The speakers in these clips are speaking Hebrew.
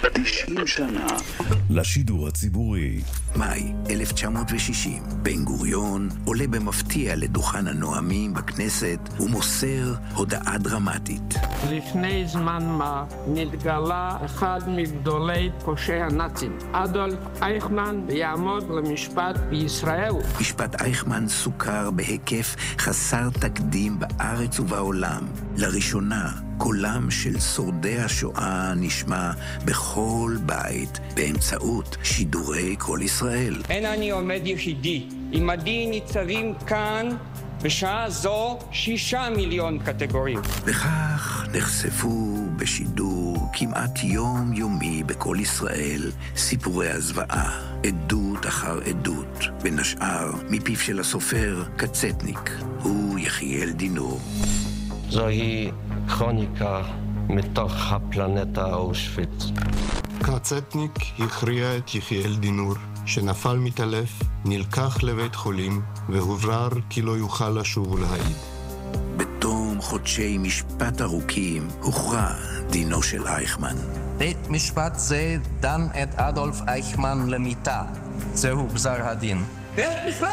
90 שנה לשידור הציבורי. מאי 1960, בן גוריון עולה במפתיע לדוכן הנואמים בכנסת ומוסר הודעה דרמטית. לפני זמן מה נתגלה אחד מגדולי פושעי הנאצים, אדולף אייכמן, ויעמוד למשפט בישראל. משפט אייכמן סוכר בהיקף חסר תקדים בארץ ובעולם. לראשונה קולם של שורדי השואה נשמע בכל בית באמצעות שידורי כל ישראל. אין אני עומד יחידי, עמדי ניצבים כאן בשעה זו 6 מיליון קטגוריות. וכך נחשפו בשידור כמעט יומיומי בכל ישראל סיפורי הזוועה, עדות אחר עדות, בין השאר מפיו של הסופר קצטניק, הוא יחיאל דינור. זוהי כרוניקה מתוך הפלנטה אושוויץ. קצטניק הכריע את יחיאל דינור, שנפל מתעלף, נלקח לבית חולים, והוברר כי לא יוכל לשוב ולהעיד. בתום חודשי משפט ארוכים הוכרע דינו של אייכמן. בית משפט זה דן את אדולף אייכמן למיתה. זהו גזר הדין. בית משפט!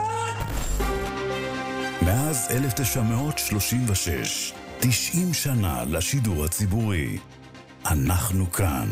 מאז 1936, 90 שנה לשידור הציבורי. אנחנו כאן.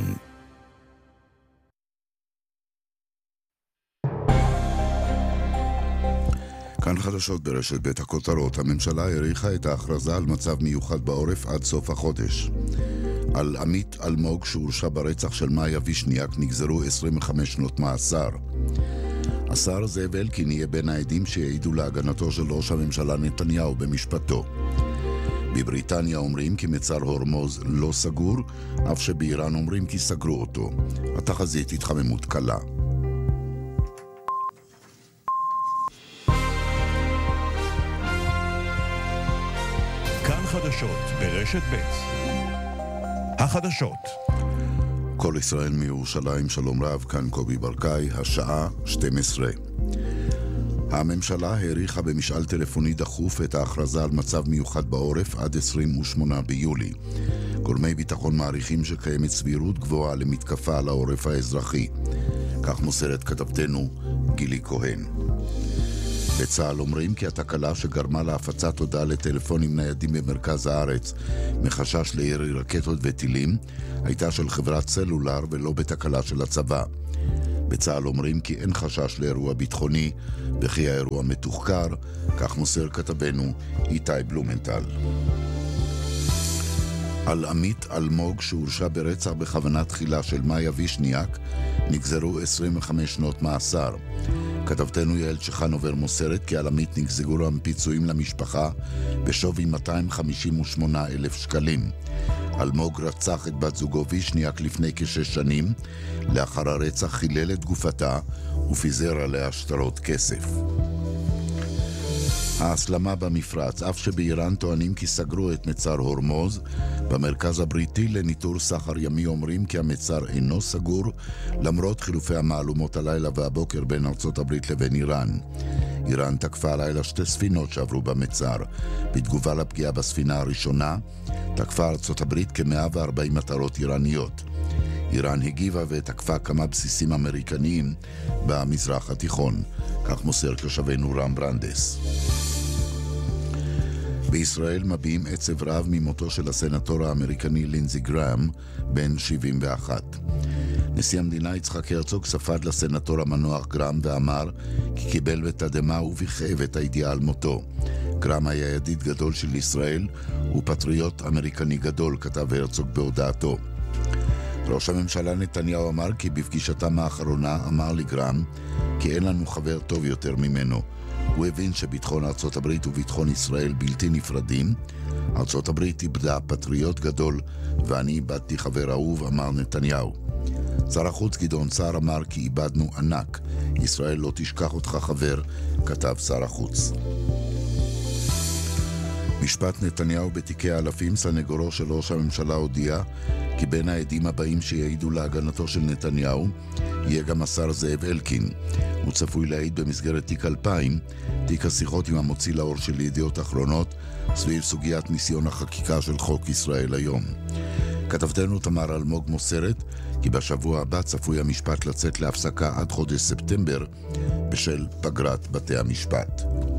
כאן חדשות ברשת בית הכותרות. הממשלה העריכה את ההכרזה על מצב מיוחד בעורף עד סוף החודש. על עמית אלמוג שהורשע ברצח של מאיה וישניאק נגזרו 25 שנות מאסר. השר זאב אלקין יהיה בין העדים שיעידו להגנתו של ראש הממשלה נתניהו במשפטו. בבריטניה אומרים כי מצר הורמוז לא סגור, אף שבאיראן אומרים כי סגרו אותו. התחזית התחממות קלה. כאן חדשות ברשת ב'. החדשות. כל ישראל מירושלים, שלום רב, כאן קובי ברקאי, השעה 12. הממשלה העריכה במשאל טלפוני דחוף את ההכרזה על מצב מיוחד בעורף עד 28 ביולי. גורמי ביטחון מעריכים שקיימת סבירות גבוהה למתקפה על העורף האזרחי. כך מוסרת כתבתנו גילי כהן. בצה"ל אומרים כי התקלה שגרמה להפצת הודעה לטלפונים ניידים במרכז הארץ מחשש לירי רקטות וטילים הייתה של חברת סלולר ולא בתקלה של הצבא. בצה"ל אומרים כי אין חשש לאירוע ביטחוני וכי האירוע מתוחקר, כך מוסר כתבנו איתי בלומנטל. על עמית אלמוג שהורשע ברצח בכוונה תחילה של מאיה וישניאק נגזרו 25 שנות מאסר. כתבתנו יעל צ'חנובר מוסרת כי על עמית נגזרו גם פיצויים למשפחה בשווי 258,000 שקלים. אלמוג רצח את בת זוגו וישניאק לפני כ6 שנים, לאחר הרצח חילל את גופתה ופיזר עליה שטרות כסף. ההסלמה במפרץ, אף שבאיראן טוענים כי סגרו את מצר הורמוז, במרכז הבריטי לניטור סחר ימי אומרים כי המצר אינו סגור, למרות חילופי המעלומות הלילה והבוקר בין ארצות הברית לבין איראן. איראן תקפה הלילה 2 ספינות שעברו במצר. בתגובה לפגיעה בספינה הראשונה, תקפה ארצות הברית כ140 מטרות איראניות. איראן הגיבה ותקפה כמה בסיסים אמריקניים במזרח התיכון, כך מוסר תושבנו רם ברנדס. בישראל מביעים עצב רב ממותו של הסנטור האמריקני לינזי גראם, בן 71. נשיא המדינה יצחק הרצוג ספד לסנטור המנוח גראם ואמר כי קיבל בתדהמה ובכאב את הידיעה על מותו. גראם היה ידיד גדול של ישראל ופטריוט אמריקני גדול, כתב הרצוג בהודעתו. ראש הממשלה נתניהו אמר כי בפגישתם האחרונה אמר לגראם כי אין לנו חבר טוב יותר ממנו. הוא הבין שביטחון ארצות הברית וביטחון ישראל בלתי נפרדים. ארצות הברית איבדה פטריוט גדול ואני איבדתי חבר אהוב, אמר נתניהו. שר החוץ גדעון סער אמר כי איבדנו ענק, ישראל לא תשכח אותך חבר, כתב שר החוץ. משפט נתניהו בתיקי האלפים, סנגורו של ראש הממשלה הודיע כי בין העדים הבאים שיעידו להגנתו של נתניהו יהיה גם השר זאב אלקין. הוא צפוי להעיד במסגרת תיק 2000, תיק השיחות עם המוציא לאור של ידיעות אחרונות סביב סוגיית ניסיון החקיקה של חוק ישראל היום. כתבתנו תמר אלמוג מוסרת כי בשבוע הבא צפוי המשפט לצאת להפסקה עד חודש ספטמבר בשל פגרת בתי המשפט.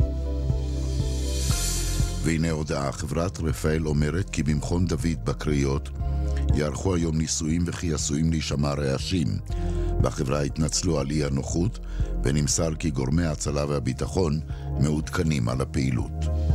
והנה הודעה, חברת רפאל אומרת כי במכון דוד בקריות יערכו היום ניסויים וכי עשויים להישמע רעשים. בחברה התנצלו על אי הנוחות ונמסר כי גורמי ההצלה והביטחון מעודכנים על הפעילות.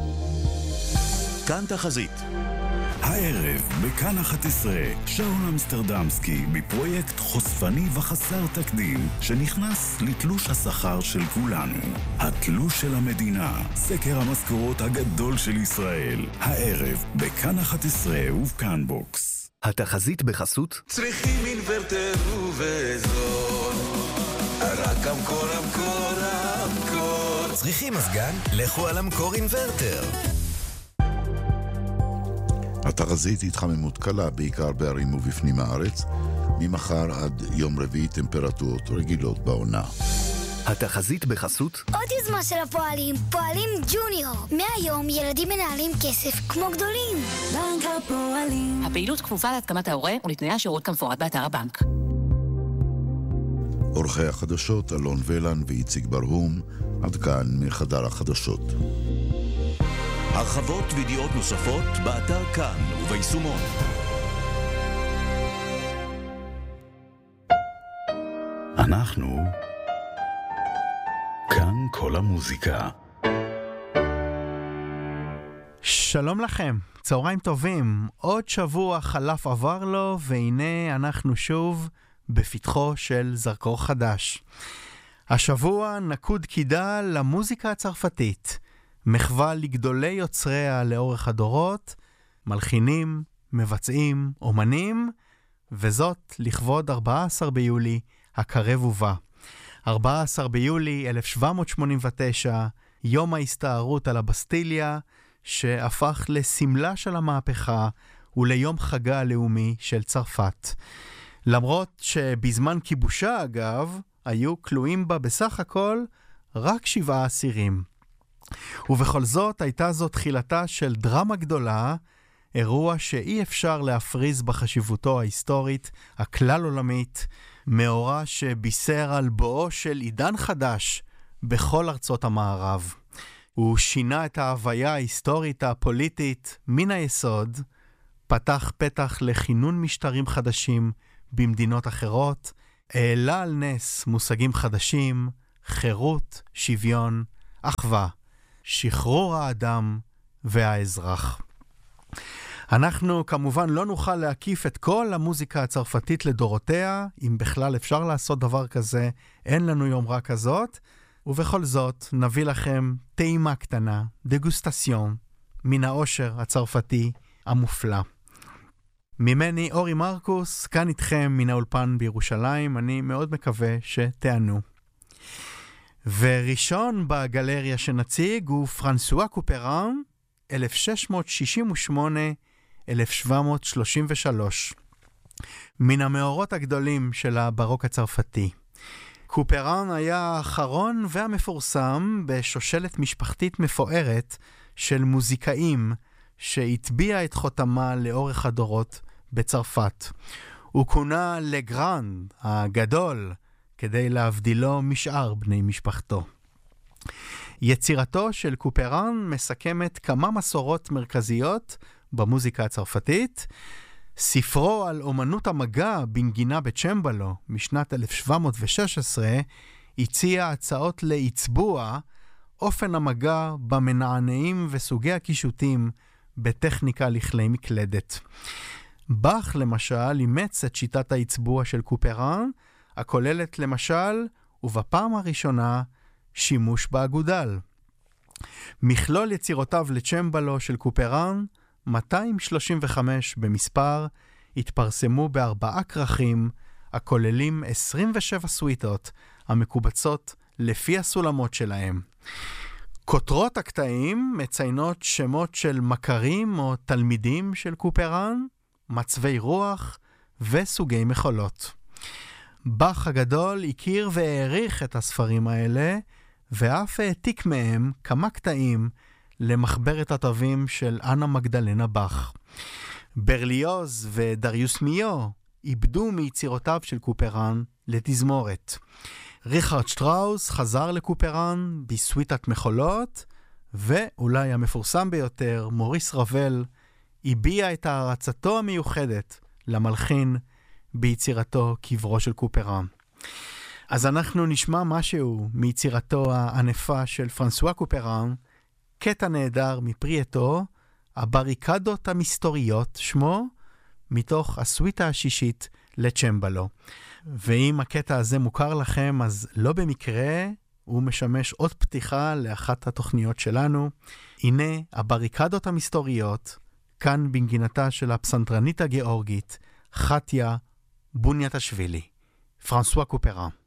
כאן תחזית. הערב בכאן 11 שאול אמסטרדמסקי בפרויקט חושפני וחסר תקדים שנכנס לתלוש השכר של כולנו. התלוש של המדינה, סקר המשכורות הגדול של ישראל. הערב בכאן 11 ובכאן בוקס. התחזית בחסות צריכים אינוורטר ובזול, רק המקור. צריכים מזגן? לכו על המקור אינוורטר. התחזית התחממות קלה בעיקר בערים ובפנים הארץ, ממחר עד יום רביעי טמפרטורות רגילות בעונה. התחזית בחסות עוד יוזמה של הפועלים, פועלים ג'וניור. מהיום ילדים מנהלים כסף כמו גדולים. בנק הפועלים. הפעילות כפופה להתקמת ההורה ולתנאי השירות כמפורט באתר הבנק. עורכי החדשות אלון ולן ואיציק ברהום, עד כאן מחדר החדשות. הרחבות וידיעות נוספות באתר כאן וביישומון. אנחנו כאן כל המוזיקה. שלום לכם, צהריים טובים. עוד שבוע חלף עבר לו, והנה אנחנו שוב בפתחו של זרקור חדש. השבוע נקוד קידה למוזיקה הצרפתית. מחווה לגדולי יוצריה לאורך הדורות, מלחינים, מבצעים, אומנים, וזאת לכבוד 14 ביולי הקרב ובא. 14 ביולי 1789, יום ההסתערות על הבסטיליה, שהפך לסמלה של המהפכה וליום חגה הלאומי של צרפת. למרות שבזמן כיבושה, אגב, היו כלואים בה בסך הכל רק 7 אסירים. ובכל זאת הייתה זו תחילתה של דרמה גדולה, אירוע שאי אפשר להפריז בחשיבותו ההיסטורית הכלל עולמית, מאורע שבישר על בואו של עידן חדש בכל ארצות המערב. הוא שינה את ההוויה ההיסטורית הפוליטית מן היסוד, פתח פתח לכינון משטרים חדשים במדינות אחרות, העלה על נס מושגים חדשים, חירות, שוויון, אחווה, שחרור האדם והאזרח. אנחנו כמובן לא נוכל להקיף את כל המוזיקה הצרפתית לדורותיה, אם בכלל אפשר לעשות דבר כזה, אין לנו יומרה כזאת, ובכל זאת נביא לכם טעימה קטנה, דגוסטציון, מן העושר הצרפתי המופלא. ממני אורי מרקוס, כאן איתכם מן האולפן בירושלים, אני מאוד מקווה שתענו. וראשון בגלריה שנציג הוא פרנסואה קופרן, 1668-1733. מן המאורות הגדולים של הברוק הצרפתי. קופרן היה האחרון והמפורסם בשושלת משפחתית מפוארת של מוזיקאים שהטביע את חותמה לאורך הדורות בצרפת. הוא כונה לגרנד, הגדול, כדי להבדילו משאר בני משפחתו. יצירתו של קופרן מסכמת כמה מסורות מרכזיות במוזיקה הצרפתית. ספרו על אומנות המגע בנגינה בצ'מבלו משנת 1716 הציע הצעות להצבוע אופן המגע במנענעים וסוגי הקישוטים בטכניקה לכלי מקלדת. באך למשל אימץ את שיטת ההצבוע של קופרן, הכוללת למשל ובפעם הראשונה שימוש באגודל. מכלול יצירותיו לצ'מבלו של קופרן, 235 במספר, התפרסמו ב4 כרכים, הכוללים 27 סוויטות המקובצות לפי הסולמות שלהם. כותרות הקטעים מציינות שמות של מכרים או תלמידים של קופרן, מצבי רוח וסוגי מחולות. באך הגדול הכיר והעריך את הספרים האלה, ואף העתיק מהם כמה קטעים למחברת התווים של אנה מגדלנה באך. ברליוז ודריוס מיו איבדו מיצירותיו של קופרן לתזמורת. ריכרד שטראוס חזר לקופרן בסוויטת מחולות, ואולי המפורסם ביותר, מוריס רבל, הביע את הערצתו המיוחדת למלחין ביצירתו קברו של קופרן. אז אנחנו נשמע משהו מיצירתו הענפה של פרנסואה קופרן, קטע נהדר מפרי עטו, הבריקדות המסתוריות שמו, מתוך הסוויטה השישית לצ'מבלו. ואם הקטע הזה מוכר לכם, אז לא במקרה הוא משמש עוד פתיחה לאחת התוכניות שלנו. הנה הבריקדות המסתוריות, כאן בנגינתה של הפסנתרנית הגיאורגית, חתיה בוניאטשווילי. פרנסואה קופרן.